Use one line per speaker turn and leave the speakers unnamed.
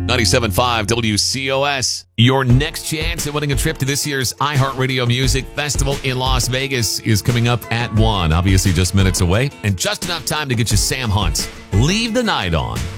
97.5 WCOS. Your next chance at winning a trip to this year's iHeartRadio Music Festival in Las Vegas is coming up at 1. Obviously just minutes away and just enough time to get you Sam Hunt's Leave the Night On.